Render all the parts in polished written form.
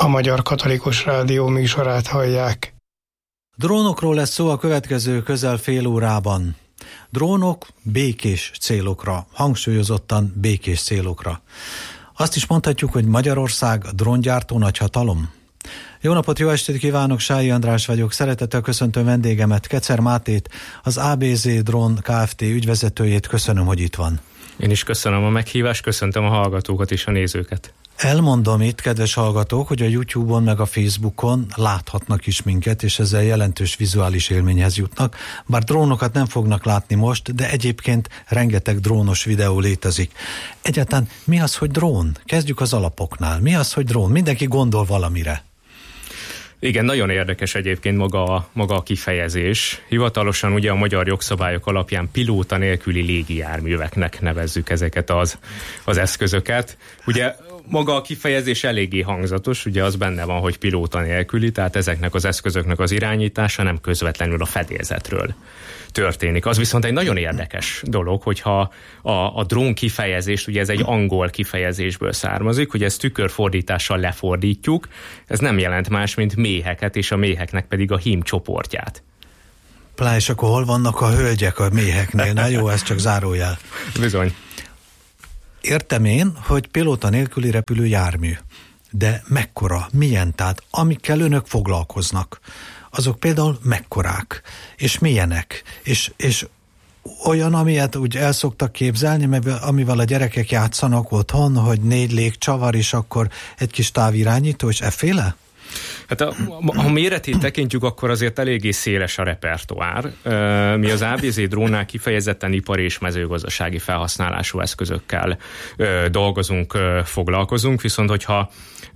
A Magyar Katolikus Rádió műsorát hallják. Drónokról lesz szó a következő közel fél órában. Drónok békés célokra, hangsúlyozottan békés célokra. Azt is mondhatjuk, hogy Magyarország a dróngyártó nagyhatalom. Jó napot, jó estét kívánok, Sályi András vagyok. Szeretettel köszöntöm vendégemet, Kecer Mátét, az ABZ Drón Kft. Ügyvezetőjét. Köszönöm, hogy itt van. Én is köszönöm a meghívást, köszöntöm a hallgatókat és a nézőket. Elmondom itt, kedves hallgatók, hogy a YouTube-on meg a Facebookon láthatnak is minket, és ezzel jelentős vizuális élményhez jutnak. Bár drónokat nem fognak látni most, de egyébként rengeteg drónos videó létezik. Egyáltalán mi az, hogy drón? Kezdjük az alapoknál. Mi az, hogy drón? Mindenki gondol valamire. Igen, nagyon érdekes egyébként maga a kifejezés. Hivatalosan ugye a magyar jogszabályok alapján pilóta nélküli légijárműveknek nevezzük ezeket az eszközöket. Ugye maga a kifejezés eléggé hangzatos, ugye az benne van, hogy pilóta nélküli, tehát ezeknek az eszközöknek az irányítása nem közvetlenül a fedélzetről történik. Az viszont egy nagyon érdekes dolog, hogyha a drón kifejezést, ugye ez egy angol kifejezésből származik, hogy ezt tükörfordítással lefordítjuk, ez nem jelent más, mint méheket, és a méheknek pedig a hím csoportját. Plá, és akkor hol vannak a hölgyek a méheknél? Na jó, ez csak zárójel. Bizony. Értem én, hogy pilóta nélküli repülő jármű. De mekkora, milyen, tehát amikkel önök foglalkoznak, azok például mekkorák, és milyenek, és olyan, amilyet úgy el szoktak képzelni, amivel a gyerekek játszanak otthon, hogy 4 légcsavar, és akkor egy kis távirányító, és efféle? Hát ha méretét tekintjük, akkor azért eléggé széles a repertoár. Mi az ABZ drónnál kifejezetten ipari és mezőgazdasági felhasználású eszközökkel dolgozunk, foglalkozunk, viszont hogyha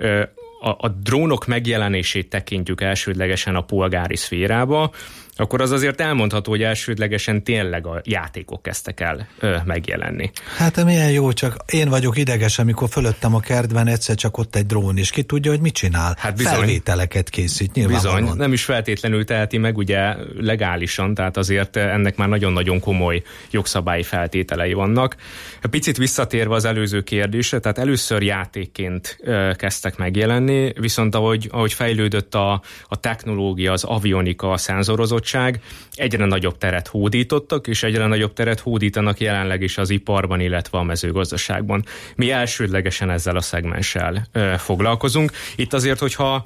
a drónok megjelenését tekintjük elsődlegesen a polgári szférába, akkor az azért elmondható, hogy elsődlegesen tényleg a játékok kezdtek el megjelenni. Hát milyen jó, csak én vagyok ideges, amikor fölöttem a kertben egyszer csak ott egy drón, és ki tudja, hogy mit csinál. Hát bizony, felvételeket készít, nyilvánvalóan. Bizony, nem is feltétlenül teheti meg ugye legálisan, tehát azért ennek már nagyon-nagyon komoly jogszabályi feltételei vannak. Picit visszatérve az előző kérdésre, tehát először játékként kezdtek megjelenni, viszont ahogy fejlődött a technológia, az avionika, a szenzorozottság, egyre nagyobb teret hódítottak, és egyre nagyobb teret hódítanak jelenleg is az iparban, illetve a mezőgazdaságban. Mi elsődlegesen ezzel a szegmenssel foglalkozunk. Itt azért, hogyha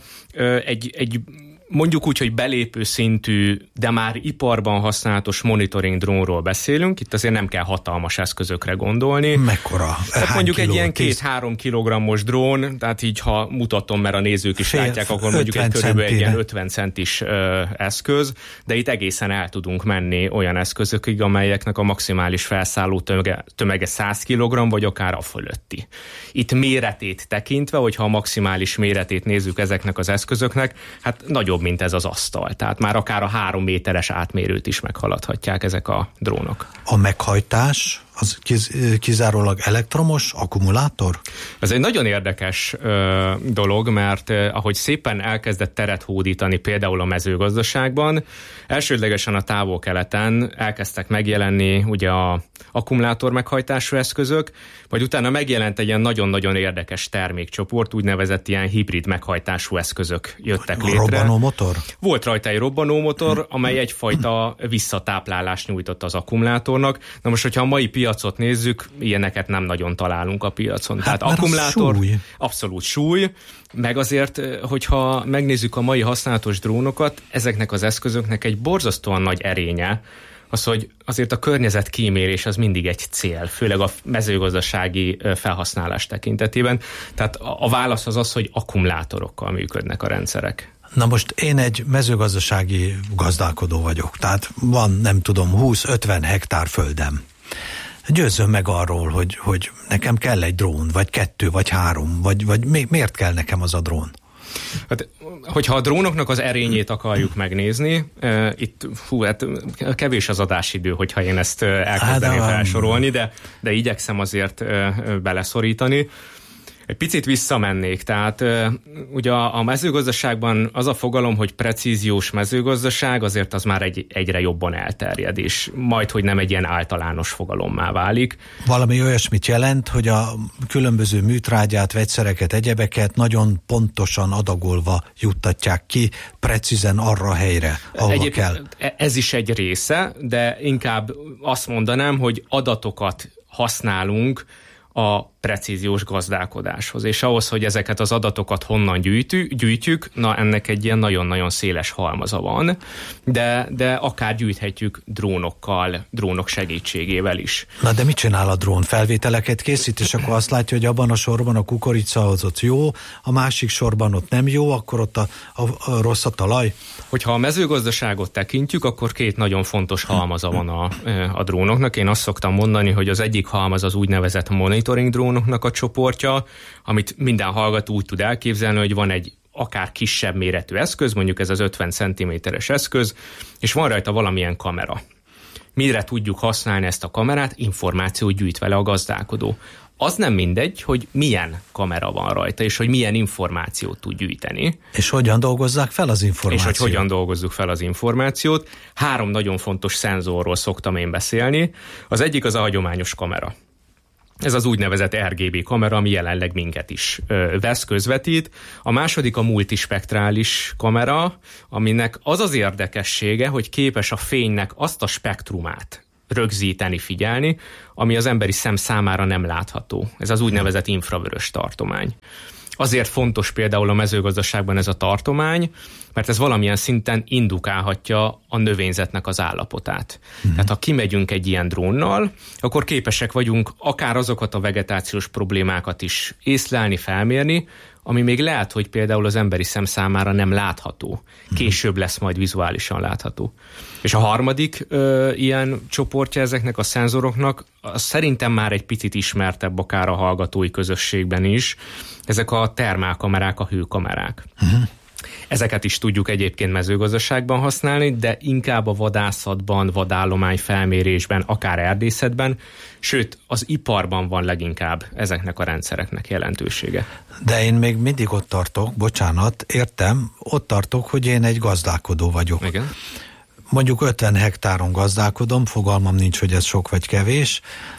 egy mondjuk úgy, hogy belépő szintű, de már iparban használatos monitoring drónról beszélünk, itt azért nem kell hatalmas eszközökre gondolni. Mekkora? Tehát mondjuk egy ilyen 2-3 kilogrammos drón, tehát így ha mutatom, mert a nézők is látják, akkor mondjuk körülbelül egy ilyen 50 centis eszköz, de itt egészen el tudunk menni olyan eszközökig, amelyeknek a maximális felszálló tömege 100 kg, vagy akár a fölötti. Itt méretét tekintve, hogyha a maximális méretét nézzük ezeknek az eszközöknek, hát nagyobb, mint ez az asztal. Tehát már akár a 3 méteres átmérőt is meghaladhatják ezek a drónok. A meghajtás az kizárólag elektromos, akkumulátor? Ez egy nagyon érdekes dolog, mert ahogy szépen elkezdett teret hódítani például a mezőgazdaságban, elsődlegesen a Távol-Keleten elkezdtek megjelenni ugye a akkumulátor meghajtású eszközök, majd utána megjelent egy ilyen nagyon-nagyon érdekes termékcsoport, úgynevezett ilyen hibrid meghajtású eszközök jöttek létre. Robbanómotor? Volt rajta egy robbanómotor, amely egyfajta visszatáplálást nyújtott az akkumulátornak. Na most, hogyha a mai piacot nézzük, ilyeneket nem nagyon találunk a piacon. Hát tehát akkumulátor, súly. Abszolút súly, meg azért, hogyha megnézzük a mai használatos drónokat, ezeknek az eszközöknek egy borzasztóan nagy erénye, az, hogy azért a környezet kímélés az mindig egy cél, főleg a mezőgazdasági felhasználás tekintetében. Tehát a válasz az, hogy akkumulátorokkal működnek a rendszerek. Na most én egy mezőgazdasági gazdálkodó vagyok, tehát van, nem tudom, 20-50 hektár földem. Győzzön meg arról, hogy nekem kell egy drón, vagy 2, vagy 3, vagy miért kell nekem az a drón? Hát, hogyha a drónoknak az erényét akarjuk megnézni, itt hát kevés az adásidő, hogyha én ezt elkezdeném felsorolni, de igyekszem azért beleszorítani. Egy picit visszamennék, tehát ugye a mezőgazdaságban az a fogalom, hogy precíziós mezőgazdaság, azért az már egyre jobban elterjed, és majdhogy nem egy ilyen általános fogalommá válik. Valami olyasmit jelent, hogy a különböző műtrágyát, vegyszereket, egyebeket nagyon pontosan adagolva juttatják ki, precízen arra a helyre, ahova kell. Ez is egy része, de inkább azt mondanám, hogy adatokat használunk a precíziós gazdálkodáshoz. És ahhoz, hogy ezeket az adatokat honnan gyűjtjük, na ennek egy ilyen nagyon-nagyon széles halmaza van, de akár gyűjthetjük drónokkal, drónok segítségével is. Na de mit csinál a drón? Felvételeket készít, és akkor azt látja, hogy abban a sorban a kukoricahoz ott jó, a másik sorban ott nem jó, akkor ott a rossz a talaj? Hogyha a mezőgazdaságot tekintjük, akkor két nagyon fontos halmaza van a drónoknak. Én azt szoktam mondani, hogy az egyik halmaz az úgynevezett monitoring drónoknak a csoportja, amit minden hallgató úgy tud elképzelni, hogy van egy akár kisebb méretű eszköz, mondjuk ez az 50 cm-es eszköz, és van rajta valamilyen kamera. Mire tudjuk használni ezt a kamerát? Információt gyűjt vele a gazdálkodó. Az nem mindegy, hogy milyen kamera van rajta, és hogy milyen információt tud gyűjteni. És hogyan dolgozzák fel az információt. És hogy hogyan dolgozzuk fel az információt. 3 nagyon fontos szenzorról szoktam én beszélni. Az egyik az a hagyományos kamera. Ez az úgynevezett RGB kamera, ami jelenleg minket is vesz, közvetít. A második a multispektrális kamera, aminek az az érdekessége, hogy képes a fénynek azt a spektrumát rögzíteni, figyelni, ami az emberi szem számára nem látható. Ez az úgynevezett infravörös tartomány. Azért fontos például a mezőgazdaságban ez a tartomány, mert ez valamilyen szinten indukálhatja a növényzetnek az állapotát. Tehát ha kimegyünk egy ilyen drónnal, akkor képesek vagyunk akár azokat a vegetációs problémákat is észlelni, felmérni, ami még lehet, hogy például az emberi szem számára nem látható. Később lesz majd vizuálisan látható. És a harmadik ilyen csoportja ezeknek a szenzoroknak, szerintem már egy picit ismertebb akár a hallgatói közösségben is, ezek a termálkamerák, a hőkamerák. Ezeket is tudjuk egyébként mezőgazdaságban használni, de inkább a vadászatban, vadállomány felmérésben, akár erdészetben, sőt, az iparban van leginkább ezeknek a rendszereknek jelentősége. De én még mindig ott tartok, bocsánat, értem, ott tartok, hogy én egy gazdálkodó vagyok. Igen. Mondjuk 50 hektáron gazdálkodom, fogalmam nincs, hogy ez sok vagy kevés.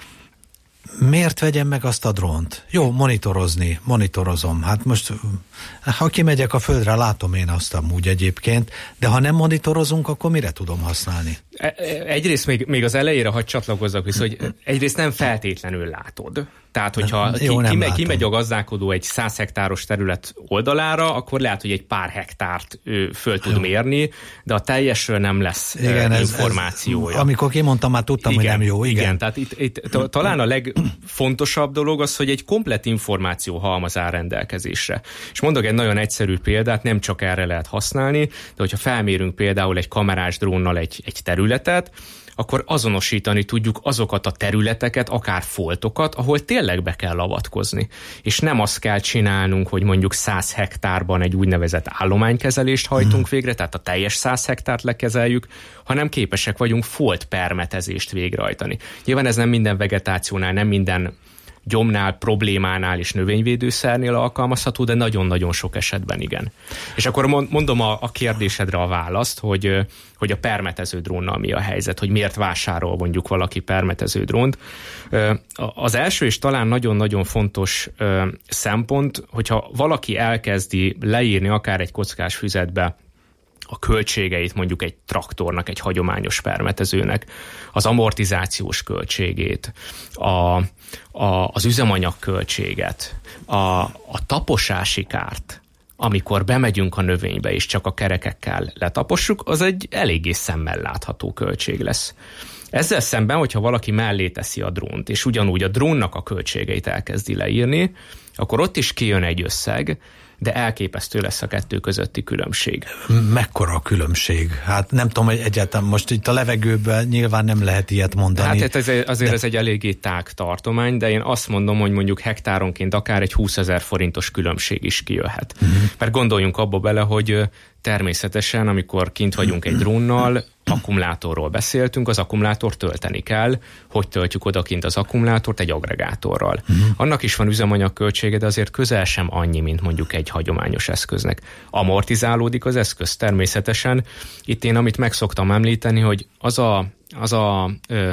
Miért vegyem meg azt a drónt? Jó, monitorozom. Hát most, ha kimegyek a földre, látom én azt amúgy egyébként, de ha nem monitorozunk, akkor mire tudom használni? Egyrészt még az elejére hadd csatlakozzak vissza, hogy egyrészt nem feltétlenül látod. Tehát, hogyha kimegy a gazdálkodó egy 100 hektáros terület oldalára, akkor lehet, hogy egy pár hektárt föl tud mérni, de a teljesről nem lesz információja. Amikor kimondtam, már tudtam, hogy nem jó. Igen, tehát itt talán a legfontosabb dolog az, hogy egy komplett információ halmaz áll rendelkezésre. És mondok egy nagyon egyszerű példát, nem csak erre lehet használni, de hogyha felmérünk például egy kamerás drónnal egy területet, akkor azonosítani tudjuk azokat a területeket, akár foltokat, ahol tényleg be kell avatkozni. És nem azt kell csinálnunk, hogy mondjuk 100 hektárban egy úgynevezett állománykezelést hajtunk végre, tehát a teljes 100 hektárt lekezeljük, hanem képesek vagyunk foltpermetezést végrehajtani. Nyilván ez nem minden vegetációnál, nem minden gyomnál, problémánál és növényvédőszernél alkalmazható, de nagyon-nagyon sok esetben igen. És akkor mondom a kérdésedre a választ, hogy a permetező drónnal mi a helyzet, hogy miért vásárol mondjuk valaki permetező drónt. Az első és talán nagyon-nagyon fontos szempont, hogyha valaki elkezdi leírni akár egy kockás füzetbe a költségeit mondjuk egy traktornak, egy hagyományos permetezőnek, az amortizációs költségét, az üzemanyag költséget, a taposási kárt, amikor bemegyünk a növénybe és csak a kerekekkel letapossuk, az egy eléggé szemmel látható költség lesz. Ezzel szemben, hogyha valaki mellé teszi a drónt, és ugyanúgy a drónnak a költségeit elkezdi leírni, akkor ott is kijön egy összeg, de elképesztő lesz a kettő közötti különbség. Mekkora a különbség? Hát nem tudom, hogy egyáltalán most itt a levegőben nyilván nem lehet ilyet mondani. Hát ez egy eléggé tág tartomány, de én azt mondom, hogy mondjuk hektáronként akár egy 20 000 forintos különbség is kijöhet. Mert gondoljunk abba bele, hogy természetesen, amikor kint vagyunk egy drónnal, akkumulátorról beszéltünk, az akkumulátort tölteni kell. Hogy töltjük odakint az akkumulátort? Egy agregátorral. Annak is van üzemanyagköltsége, de azért közel sem annyi, mint mondjuk egy hagyományos eszköznek. Amortizálódik az eszköz természetesen. Itt én amit meg szoktam említeni, hogy az a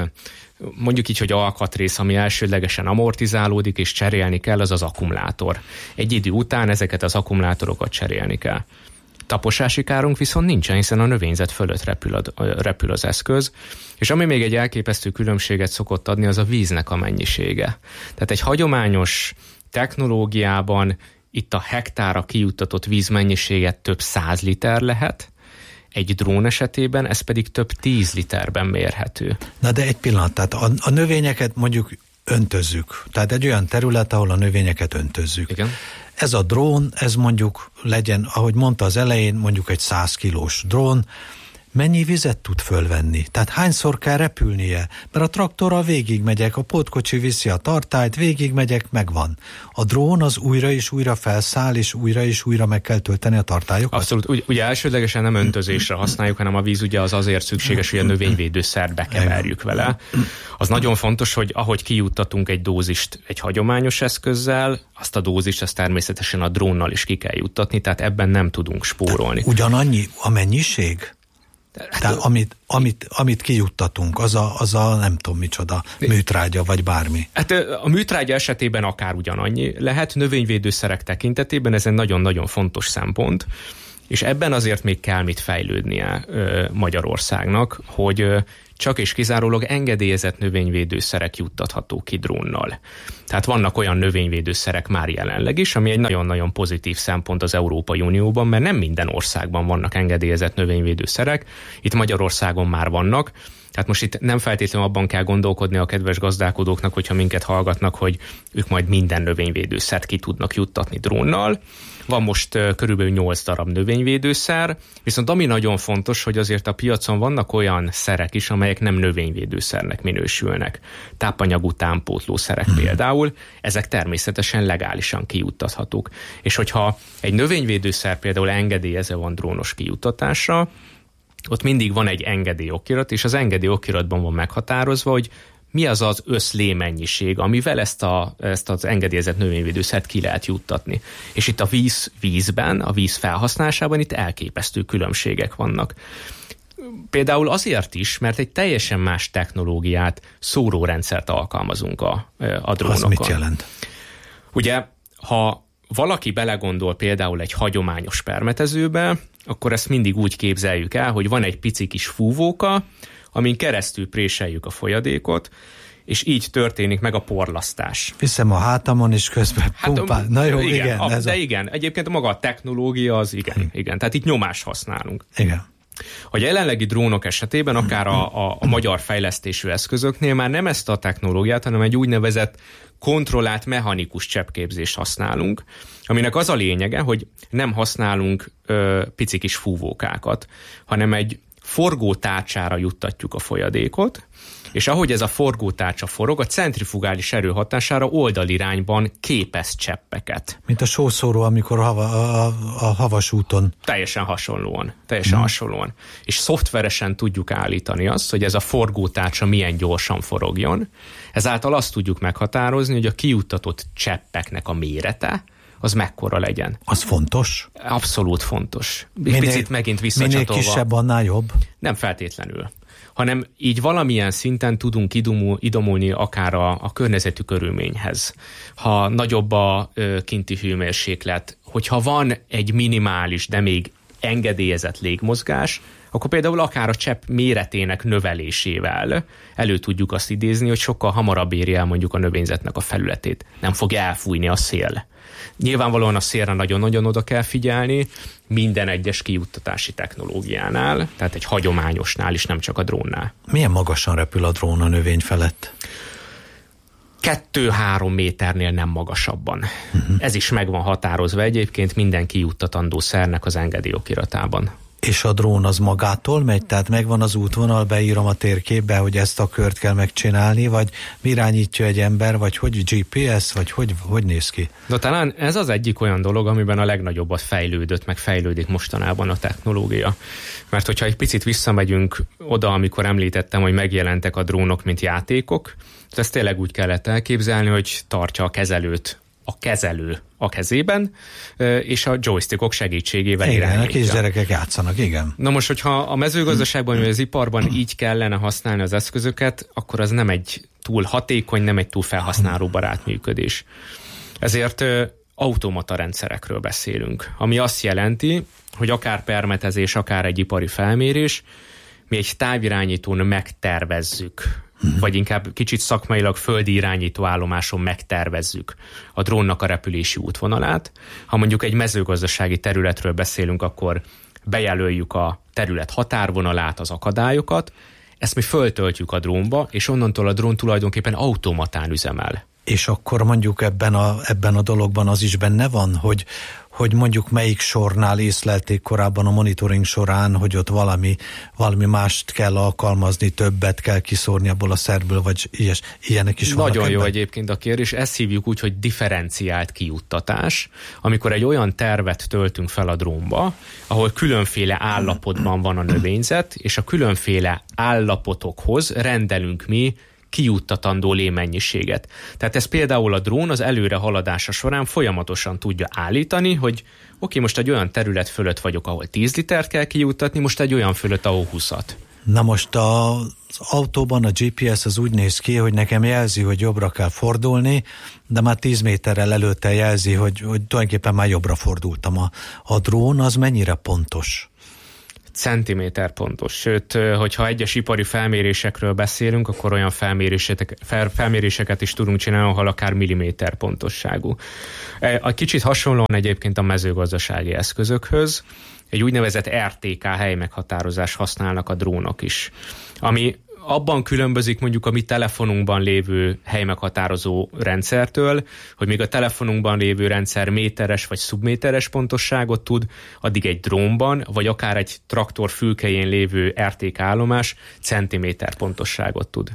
mondjuk így, hogy alkatrész, ami elsődlegesen amortizálódik és cserélni kell, az az akkumulátor. Egy idő után ezeket az akkumulátorokat cserélni kell. Taposási kárunk viszont nincsen, hiszen a növényzet fölött repül az eszköz, és ami még egy elképesztő különbséget szokott adni, az a víznek a mennyisége. Tehát egy hagyományos technológiában itt a hektára kijuttatott vízmennyiséget több 100 liter lehet, egy drón esetében ez pedig több 10 literben mérhető. Na de egy pillanat, tehát a növényeket mondjuk öntözzük. Tehát egy olyan terület, ahol a növényeket öntözzük. Igen. Ez a drón, ez mondjuk legyen, ahogy mondta az elején, mondjuk egy 100 kilós drón, mennyi vizet tud fölvenni? Tehát hányszor kell repülnie? Mert a traktorral végigmegyek, a pótkocsi viszi a tartályt, végigmegyek, megvan. A drón az újra és újra felszáll, és újra meg kell tölteni a tartályokat? Abszolút. Ugye elsődlegesen nem öntözésre használjuk, hanem a víz ugye az azért szükséges, hogy a növényvédőszert bekeverjük vele. Az nagyon fontos, hogy ahogy kijuttatunk egy dózist egy hagyományos eszközzel, azt a dózist azt természetesen a drónnal is ki kell juttatni, tehát ebben nem tudunk spórolni. Ugyanannyi a mennyiség? Tehát amit kijuttatunk, az a nem tudom micsoda, műtrágya vagy bármi. Hát a műtrágya esetében akár ugyanannyi lehet, növényvédőszerek tekintetében ez egy nagyon-nagyon fontos szempont, és ebben azért még kell mit fejlődnie Magyarországnak, hogy csak és kizárólag engedélyezett növényvédőszerek juttathatók ki drónnal. Tehát vannak olyan növényvédőszerek már jelenleg is, ami egy nagyon-nagyon pozitív szempont az Európai Unióban, mert nem minden országban vannak engedélyezett növényvédőszerek, itt Magyarországon már vannak. Tehát most itt nem feltétlenül abban kell gondolkodni a kedves gazdálkodóknak, hogyha minket hallgatnak, hogy ők majd minden növényvédőszert ki tudnak juttatni drónnal. Van most körülbelül 8 darab növényvédőszer, viszont ami nagyon fontos, hogy azért a piacon vannak olyan szerek is, amelyek nem növényvédőszernek minősülnek. Tápanyagú támpótlószerek például, ezek természetesen legálisan kijuttathatók. És hogyha egy növényvédőszer például engedélyezve van drónos kijuttatásra, ott mindig van egy engedélyokirat, és az engedélyokiratban van meghatározva, hogy mi az az összlémennyiség, amivel ezt az engedélyezett növényvédőszert ki lehet juttatni. És itt a vízben, a víz felhasználásában itt elképesztő különbségek vannak. Például azért is, mert egy teljesen más technológiát, szórórendszert alkalmazunk a drónokon. Az mit jelent? Ugye, ha valaki belegondol például egy hagyományos permetezőbe, akkor ezt mindig úgy képzeljük el, hogy van egy pici kis fúvóka, amin keresztül préseljük a folyadékot, és így történik meg a porlasztás. Viszem a hátamon, és közben pumpál. Na jó, igen. Igen, egyébként maga a technológia az igen. Tehát itt nyomást használunk. Igen. A jelenlegi drónok esetében, akár a magyar fejlesztésű eszközöknél már nem ezt a technológiát, hanem egy úgynevezett kontrollált mechanikus cseppképzést használunk, aminek az a lényege, hogy nem használunk pici kis fúvókákat, hanem egy forgótárcsára juttatjuk a folyadékot, és ahogy ez a forgótárcsa forog, a centrifugális erő hatására oldalirányban képez cseppeket. Mint a sószóró, amikor a havas úton. Teljesen hasonlóan. És szoftveresen tudjuk állítani azt, hogy ez a forgótárcsa milyen gyorsan forogjon. Ezáltal azt tudjuk meghatározni, hogy a kijuttatott cseppeknek a mérete az mekkora legyen. Az fontos? Abszolút fontos. Picit megint visszacsatolva. Minél kisebb, annál jobb? Nem feltétlenül. Hanem így valamilyen szinten tudunk idomulni akár a környezeti körülményhez. Ha nagyobb a kinti hőmérséklet, hogyha van egy minimális, de még engedélyezett légmozgás, akkor például akár a csepp méretének növelésével elő tudjuk azt idézni, hogy sokkal hamarabb érje el mondjuk a növényzetnek a felületét. Nem fog elfújni a szél. Nyilvánvalóan a szélre nagyon-nagyon oda kell figyelni, minden egyes kijuttatási technológiánál, tehát egy hagyományosnál is, nem csak a drónnál. Milyen magasan repül a drón a növény felett? 2-3 méternél nem magasabban. Ez is meg van határozva egyébként minden kijuttatandó szernek az engedélyokiratában. És a drón az magától megy? Tehát megvan az útvonal, beírom a térképbe, hogy ezt a kört kell megcsinálni, vagy mi irányítja egy ember, vagy hogy GPS, vagy hogy néz ki? De talán ez az egyik olyan dolog, amiben a legnagyobbat fejlődött, meg fejlődik mostanában a technológia. Mert hogyha egy picit visszamegyünk oda, amikor említettem, hogy megjelentek a drónok, mint játékok, ezt tényleg úgy kellett elképzelni, hogy tartja a kezelő a kezében, és a joystickok segítségével irányítja. Igen, a kisgyerekek játszanak, igen. Na most, hogyha a mezőgazdaságban, vagy az iparban így kellene használni az eszközöket, akkor az nem egy túl hatékony, nem egy túl felhasználóbarát működés. Ezért automata rendszerekről beszélünk, ami azt jelenti, hogy akár permetezés, akár egy ipari felmérés, mi egy távirányítón megtervezzük, vagy inkább kicsit szakmailag földi irányító állomáson megtervezzük a drónnak a repülési útvonalát. Ha mondjuk egy mezőgazdasági területről beszélünk, akkor bejelöljük a terület határvonalát, az akadályokat, ezt mi föltöltjük a drónba, és onnantól a drón tulajdonképpen automatán üzemel. És akkor mondjuk ebben a dologban az is benne van, hogy mondjuk melyik sornál észlelték korábban a monitoring során, hogy ott valami mást kell alkalmazni, többet kell kiszórni abból a szerből, vagy ilyenek is vannak. Nagyon jó egyébként a kérdés, ezt hívjuk úgy, hogy differenciált kijuttatás, amikor egy olyan tervet töltünk fel a drónba, ahol különféle állapotban van a növényzet, és a különféle állapotokhoz rendelünk mi kijuttatandó lémennyiséget. Tehát ez például a drón az előre haladása során folyamatosan tudja állítani, hogy oké, most egy olyan terület fölött vagyok, ahol 10 litert kell kijuttatni, most egy olyan fölött, ahol 20-at. Na most az autóban a GPS az úgy néz ki, hogy nekem jelzi, hogy jobbra kell fordulni, de már 10 méterrel előtte jelzi, hogy tulajdonképpen már jobbra fordultam. A drón az mennyire pontos? Centiméter pontos. Sőt, hogyha egyes ipari felmérésekről beszélünk, akkor olyan felméréseket is tudunk csinálni, ahol akár milliméter pontosságú. A kicsit hasonlóan egyébként a mezőgazdasági eszközökhöz, egy úgynevezett RTK helymeghatározás használnak a drónok is, ami abban különbözik mondjuk a mi telefonunkban lévő helymeghatározó rendszertől, hogy még a telefonunkban lévő rendszer méteres vagy szubméteres pontosságot tud, addig egy drónban, vagy akár egy traktor fülkején lévő RTK állomás centiméter pontosságot tud.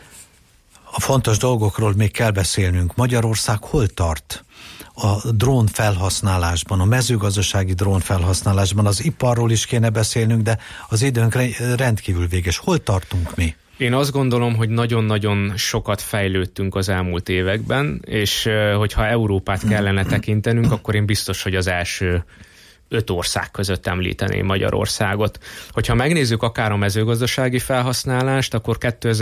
A fontos dolgokról még kell beszélnünk. Magyarország hol tart a drón felhasználásban, a mezőgazdasági drón felhasználásban? Az iparról is kéne beszélnünk, de az időnk rendkívül véges. Hol tartunk mi? Én azt gondolom, hogy nagyon-nagyon sokat fejlődtünk az elmúlt években, és hogyha Európát kellene tekintenünk, akkor én biztos, hogy az első 5 ország között említeném Magyarországot. Hogyha megnézzük akár a mezőgazdasági felhasználást, akkor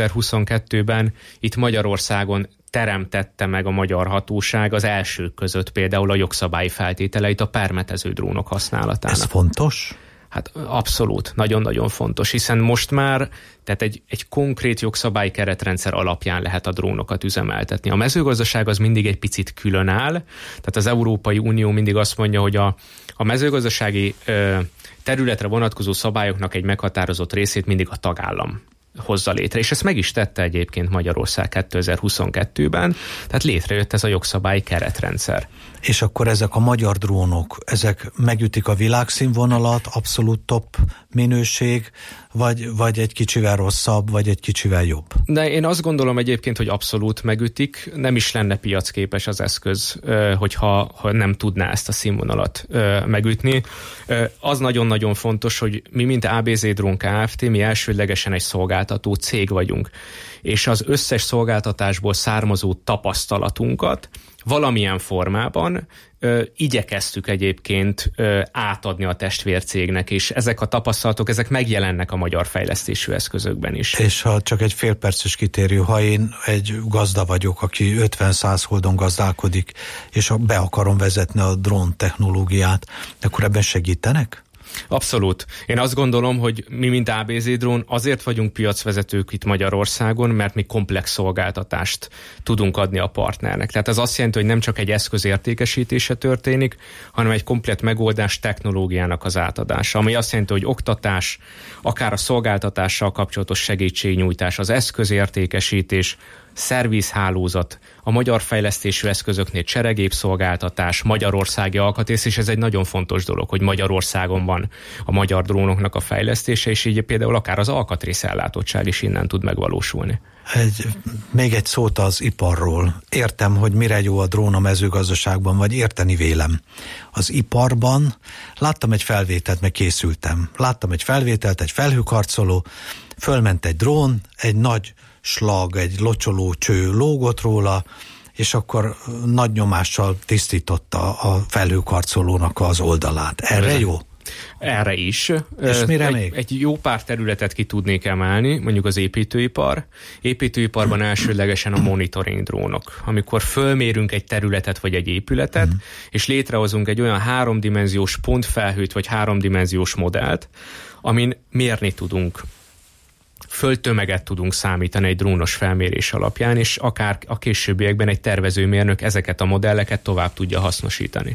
2022-ben itt Magyarországon teremtette meg a magyar hatóság az elsők között például a jogszabályi feltételeit a permetező drónok használatának. Ez fontos? Hát abszolút, nagyon-nagyon fontos, hiszen most már tehát egy konkrét jogszabályi keretrendszer alapján lehet a drónokat üzemeltetni. A mezőgazdaság az mindig egy picit külön áll, tehát az Európai Unió mindig azt mondja, hogy a mezőgazdasági területre vonatkozó szabályoknak egy meghatározott részét mindig a tagállam hozza létre, és ezt meg is tette egyébként Magyarország 2022-ben, tehát létrejött ez a jogszabályi keretrendszer. És akkor ezek a magyar drónok, ezek megütik a világszínvonalat, abszolút top minőség, vagy egy kicsivel rosszabb, vagy egy kicsivel jobb? De én azt gondolom egyébként, hogy abszolút megütik, nem is lenne piacképes az eszköz, hogyha nem tudná ezt a színvonalat megütni. Az nagyon-nagyon fontos, hogy mi, mint ABZ Drón Kft., mi elsődlegesen egy szolgáltató cég vagyunk, és az összes szolgáltatásból származó tapasztalatunkat valamilyen formában igyekeztük egyébként átadni a testvércégnek, és ezek a tapasztalatok, ezek megjelennek a magyar fejlesztésű eszközökben is. És ha csak egy fél perces kitérő, ha én egy gazda vagyok, aki 50-100 holdon gazdálkodik, és be akarom vezetni a drón technológiát, akkor ebben segítenek? Abszolút. Én azt gondolom, hogy mi, mint ABZ Drón, azért vagyunk piacvezetők itt Magyarországon, mert mi komplex szolgáltatást tudunk adni a partnernek. Tehát ez azt jelenti, hogy nem csak egy eszköz értékesítése történik, hanem egy komplett megoldás technológiának az átadása, ami azt jelenti, hogy oktatás, akár a szolgáltatással kapcsolatos segítségnyújtás, az eszközértékesítés, szervizhálózat, a magyar fejlesztésű eszközöknél cseregépszolgáltatás, magyarországi alkatrész, és ez egy nagyon fontos dolog, hogy Magyarországon van a magyar drónoknak a fejlesztése, és így például akár az alkatrész ellátottság is innen tud megvalósulni. Még egy szót az iparról. Értem, hogy mire jó a drón a mezőgazdaságban, vagy érteni vélem. Az iparban láttam egy felvételt, meg készültem. Láttam egy felvételt, egy felhőkarcoló, fölment egy drón, egy nagy slag, egy locsoló cső lógott róla, és akkor nagy nyomással tisztította a felhőkarcolónak az oldalát. Erre jó? Erre is. És mire még? Egy jó pár területet ki tudnék emelni, mondjuk az építőipar. Építőiparban elsődlegesen a monitoring drónok. Amikor fölmérünk egy területet vagy egy épületet, és létrehozunk egy olyan 3D pontfelhőt vagy 3D modellt, amin mérni tudunk, földtömeget tudunk számítani egy drónos felmérés alapján, és akár a későbbiekben egy tervezőmérnök ezeket a modelleket tovább tudja hasznosítani.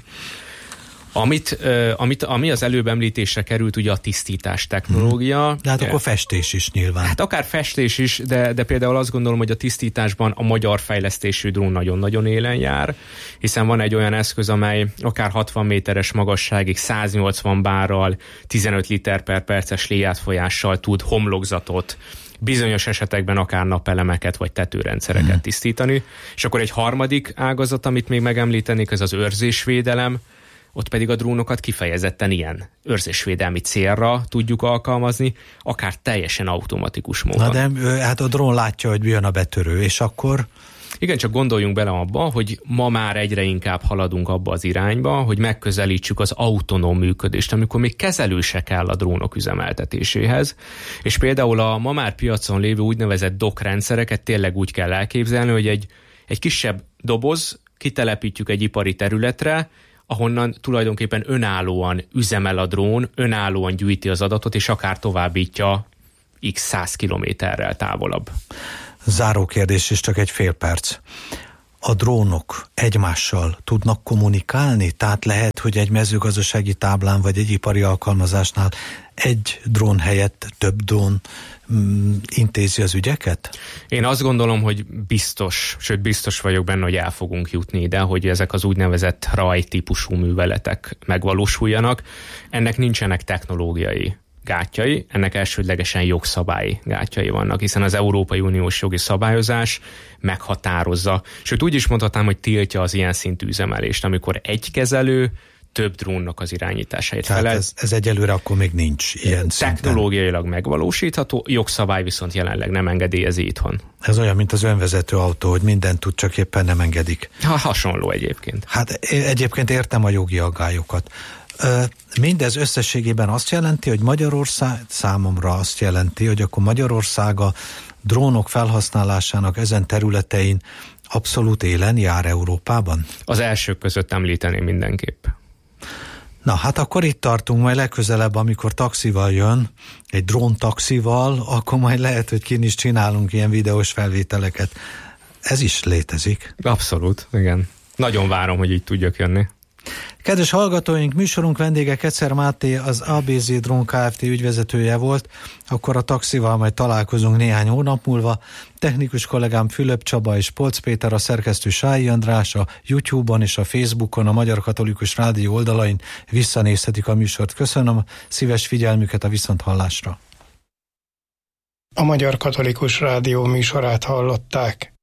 Ami az előbb említésre került, ugye a tisztítás technológia. De hát akkor festés is nyilván. Hát akár festés is, de például azt gondolom, hogy a tisztításban a magyar fejlesztésű drón nagyon-nagyon élen jár, hiszen van egy olyan eszköz, amely akár 60 méteres magasságig 180 bárral, 15 liter per perces léjátfolyással tud homlokzatot, bizonyos esetekben akár napelemeket vagy tetőrendszereket tisztítani. És akkor egy harmadik ágazat, amit még megemlítenék, ez az őrzésvédelem. Ott pedig a drónokat kifejezetten ilyen őrzésvédelmi célra tudjuk alkalmazni, akár teljesen automatikus módon. Na de hát a drón látja, hogy jön a betörő, és akkor... Igen, csak gondoljunk bele abba, hogy ma már egyre inkább haladunk abba az irányba, hogy megközelítsük az autonóm működést, amikor még kezelő se kell a drónok üzemeltetéséhez. És például a ma már piacon lévő úgynevezett dock rendszereket tényleg úgy kell elképzelni, hogy egy kisebb doboz kitelepítjük egy ipari területre, ahonnan tulajdonképpen önállóan üzemel a drón, önállóan gyűjti az adatot, és akár továbbítja x 100 kilométerrel távolabb. Záró kérdés, és csak egy fél perc. A drónok egymással tudnak kommunikálni? Tehát lehet, hogy egy mezőgazdasági táblán vagy egy ipari alkalmazásnál egy drón helyett több drón intézi az ügyeket? Én azt gondolom, hogy biztos vagyok benne, hogy el fogunk jutni ide, hogy ezek az úgynevezett RAI típusú műveletek megvalósuljanak. Ennek nincsenek technológiai gátjai, ennek elsődlegesen jogszabályi gátjai vannak, hiszen az Európai Uniós jogi szabályozás meghatározza, sőt úgy is mondhatnám, hogy tiltja az ilyen szintű üzemelést, amikor egy kezelő több drónnak az irányításáért felel. Ez egyelőre akkor még nincs ilyen technológiailag megvalósítható, jogszabály viszont jelenleg nem engedélyezi itthon. Ez olyan, mint az önvezető autó, hogy mindent tud, csak éppen nem engedik. Hasonló egyébként. Hát egyébként értem a jogi aggályokat. Mindez összességében azt jelenti, hogy Magyarország, számomra azt jelenti, hogy akkor Magyarország a drónok felhasználásának ezen területein abszolút élen jár Európában? Az elsők között említeném mindenképp. Na, hát akkor itt tartunk, majd legközelebb, amikor taxival jön, egy dróntaxival, akkor majd lehet, hogy kint is csinálunk ilyen videós felvételeket. Ez is létezik. Abszolút, igen. Nagyon várom, hogy így tudjak jönni. Kedves hallgatóink, műsorunk vendége Keczer Máté, az ABZ Drón Kft. Ügyvezetője volt, akkor a taxival majd találkozunk néhány hónap múlva. Technikus kollégám Fülöp Csaba és Polc Péter, a szerkesztő Sályi András, a YouTube-on és a Facebookon, a Magyar Katolikus Rádió oldalain visszanézhetik a műsort. Köszönöm szíves figyelmüket, a viszonthallásra. A Magyar Katolikus Rádió műsorát hallották.